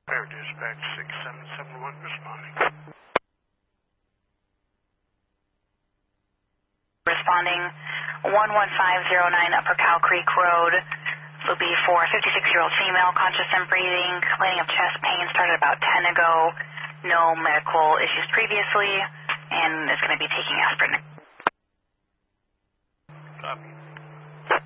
Air Dispatch 6771 responding. Responding 11509 Upper Cow Creek Road. This will be for a 56-year-old female, conscious and breathing, complaining of chest pain, started about 10 ago, no medical issues previously, and is going to be taking aspirin. Copy.